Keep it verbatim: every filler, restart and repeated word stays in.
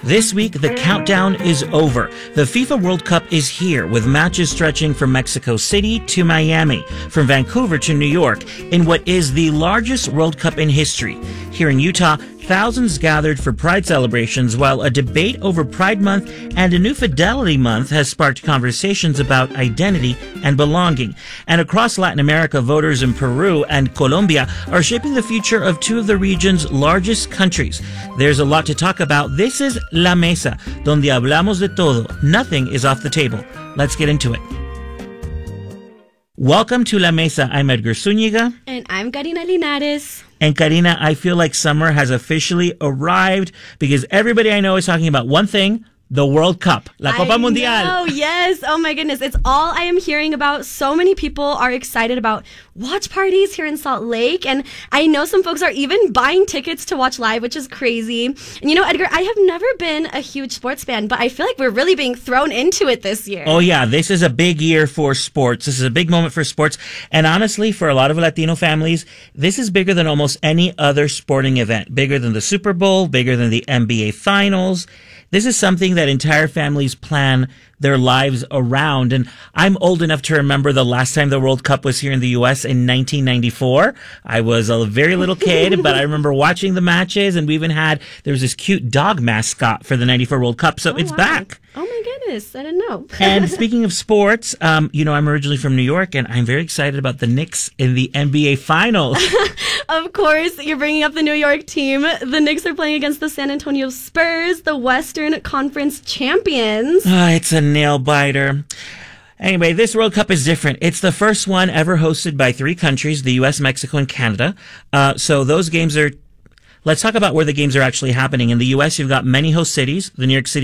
This week, the countdown is over. The FIFA World Cup is here, with matches stretching from Mexico City to Miami, from Vancouver to New York, in what is the largest World Cup in history. Here in Utah, thousands gathered for Pride celebrations, while a debate over Pride Month and a new Fidelity Month has sparked conversations about identity and belonging. And across Latin America, voters in Peru and Colombia are shaping the future of two of the region's largest countries. There's a lot to talk about. This is La Mesa, donde hablamos de todo. Nothing is off the table. Let's get into it. Welcome to La Mesa. I'm Edgar Zúñiga. And I'm Karina Linares. And Karina, I feel like summer has officially arrived because everybody I know is talking about one thing: the World Cup, La Copa I Mundial. Oh, yes. Oh, my goodness. It's all I am hearing about. So many people are excited about watch parties here in Salt Lake. And I know some folks are even buying tickets to watch live, which is crazy. And you know, Edgar, I have never been a huge sports fan, but I feel like we're really being thrown into it this year. Oh, yeah. This is a big year for sports. This is a big moment for sports. And honestly, for a lot of Latino families, this is bigger than almost any other sporting event. Bigger than the Super Bowl, bigger than the N B A Finals. This is something that entire families plan their lives around. And I'm old enough to remember the last time the World Cup was here in the U S in nineteen ninety-four. I was a very little kid, but I remember watching the matches, and we even had, there was this cute dog mascot for the ninety-four World Cup. So oh, it's wow. back. Oh my goodness, I didn't know. And speaking of sports, um, you know, I'm originally from New York, and I'm very excited about the Knicks in the N B A Finals. Of course, you're bringing up the New York team. The Knicks are playing against the San Antonio Spurs, the Western Conference champions. Uh, it's a nail biter. Anyway, this World Cup is different. It's the first one ever hosted by three countries, the U S, Mexico, and Canada. Uh, so those games are, let's talk about where the games are actually happening. In the U S, you've got many host cities, the New York City